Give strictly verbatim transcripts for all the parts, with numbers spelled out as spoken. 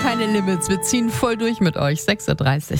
keine Limits. Wir ziehen voll durch mit euch. sechs Uhr dreißig.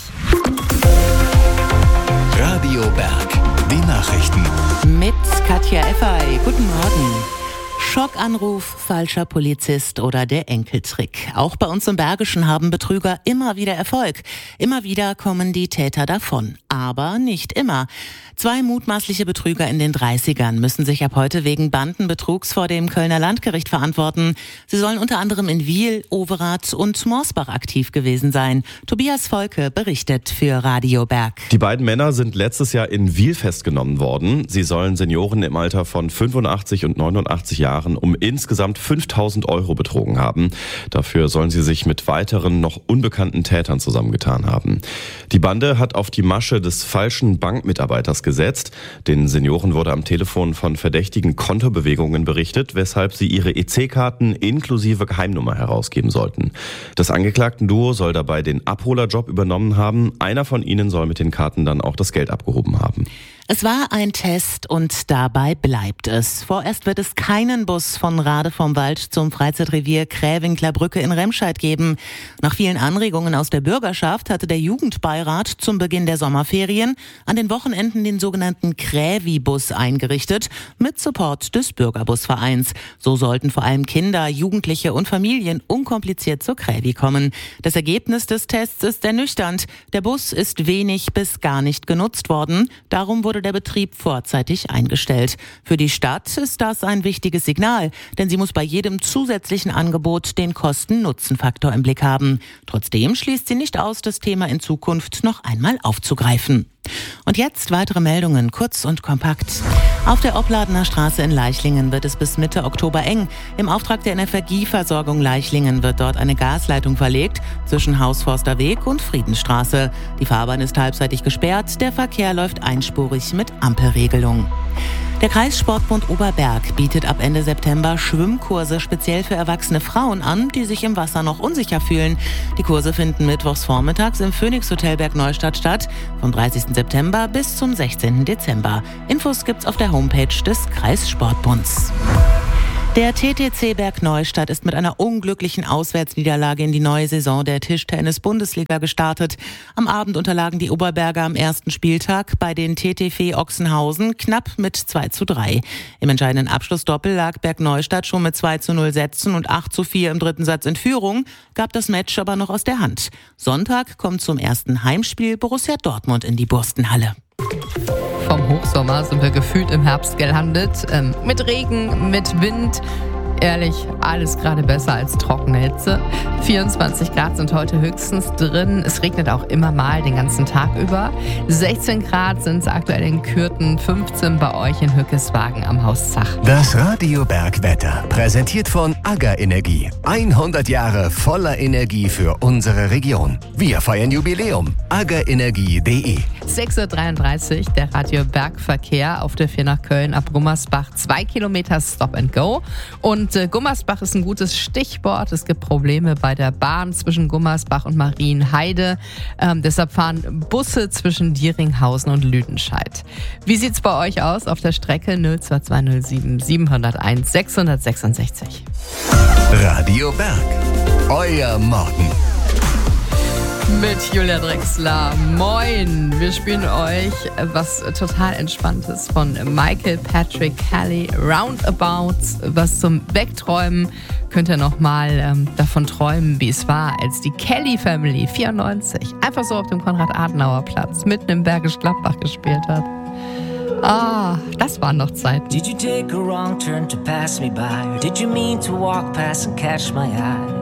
Radio Berg, die Nachrichten. Mit Katja Effay. Guten Morgen. Schockanruf, falscher Polizist oder der Enkeltrick. Auch bei uns im Bergischen haben Betrüger immer wieder Erfolg. Immer wieder kommen die Täter davon. Aber nicht immer. Zwei mutmaßliche Betrüger in den dreißigern müssen sich ab heute wegen Bandenbetrugs vor dem Kölner Landgericht verantworten. Sie sollen unter anderem in Wiel, Overath und Morsbach aktiv gewesen sein. Tobias Volke berichtet für Radio Berg. Die beiden Männer sind letztes Jahr in Wiel festgenommen worden. Sie sollen Senioren im Alter von fünfundachtzig und neunundachtzig Jahren um insgesamt fünftausend Euro betrogen haben. Dafür sollen sie sich mit weiteren noch unbekannten Tätern zusammengetan haben. Die Bande hat auf die Masche des falschen Bankmitarbeiters gesetzt. Den Senioren wurde am Telefon von verdächtigen Kontobewegungen berichtet, weshalb sie ihre E C-Karten inklusive Geheimnummer herausgeben sollten. Das Angeklagten-Duo soll dabei den Abholerjob übernommen haben. Einer von ihnen soll mit den Karten dann auch das Geld abgehoben haben. Es war ein Test und dabei bleibt es. Vorerst wird es keinen Bus von Rade vom Wald zum Freizeitrevier Krähwinkler Brücke in Remscheid geben. Nach vielen Anregungen aus der Bürgerschaft hatte der Jugendbeirat zum Beginn der Sommerferien an den Wochenenden den sogenannten Krävi-Bus eingerichtet, mit Support des Bürgerbusvereins. So sollten vor allem Kinder, Jugendliche und Familien unkompliziert zur Krävi kommen. Das Ergebnis des Tests ist ernüchternd. Der Bus ist wenig bis gar nicht genutzt worden. Darum wurde der Betrieb vorzeitig eingestellt. Für die Stadt ist das ein wichtiges Signal, denn sie muss bei jedem zusätzlichen Angebot den Kosten-Nutzen-Faktor im Blick haben. Trotzdem schließt sie nicht aus, das Thema in Zukunft noch einmal aufzugreifen. Und jetzt weitere Meldungen, kurz und kompakt. Auf der Opladener Straße in Leichlingen wird es bis Mitte Oktober eng. Im Auftrag der Energieversorgung Leichlingen wird dort eine Gasleitung verlegt zwischen Hausforster Weg und Friedenstraße. Die Fahrbahn ist halbseitig gesperrt, der Verkehr läuft einspurig mit Ampelregelung. Der Kreissportbund Oberberg bietet ab Ende September Schwimmkurse speziell für erwachsene Frauen an, die sich im Wasser noch unsicher fühlen. Die Kurse finden mittwochs vormittags im Phoenix Hotel Bergneustadt statt, vom dreißigsten September bis zum sechzehnten Dezember. Infos gibt's auf der Homepage des Kreissportbunds. Der T T C Bergneustadt ist mit einer unglücklichen Auswärtsniederlage in die neue Saison der Tischtennis-Bundesliga gestartet. Am Abend unterlagen die Oberberger am ersten Spieltag bei den T T F Ochsenhausen knapp mit zwei zu drei. Im entscheidenden Abschlussdoppel lag Bergneustadt schon mit zwei zu null Sätzen und acht zu vier im dritten Satz in Führung, gab das Match aber noch aus der Hand. Sonntag kommt zum ersten Heimspiel Borussia Dortmund in die Burstenhalle. Vom Hochsommer sind wir gefühlt im Herbst gelandet. Ähm, mit Regen, mit Wind. Ehrlich, alles gerade besser als trockene Hitze. vierundzwanzig Grad sind heute höchstens drin. Es regnet auch immer mal den ganzen Tag über. sechzehn Grad sind es aktuell in Kürten, fünfzehn bei euch in Hückeswagen am Hauszach. Das Radio Berg Wetter, präsentiert von AGA Energie. hundert Jahre voller Energie für unsere Region. Wir feiern Jubiläum. aga energie punkt de sechs Uhr dreiunddreißig, der Radio Berg Verkehr auf der vier nach Köln ab Gummersbach. Zwei Kilometer Stop and Go. Und äh, Gummersbach ist ein gutes Stichwort. Es gibt Probleme bei der Bahn zwischen Gummersbach und Marienheide. Ähm, deshalb fahren Busse zwischen Dieringhausen und Lüdenscheid. Wie sieht's bei euch aus auf der Strecke? null zwei zwei null sieben sieben null eins sechs sechs sechs. Radio Berg, euer Morgen. Mit Julia Drexler. Moin! Wir spielen euch was total Entspanntes von Michael Patrick Kelly. Roundabouts, was zum Wegträumen. Könnt ihr nochmal ähm, davon träumen, wie es war, als die Kelly Family vierundneunzig einfach so auf dem Konrad-Adenauer-Platz mitten im Bergisch Gladbach gespielt hat. Ah, das waren noch Zeiten. Did you take a wrong turn to pass me by? Or did you mean to walk past and catch my eye?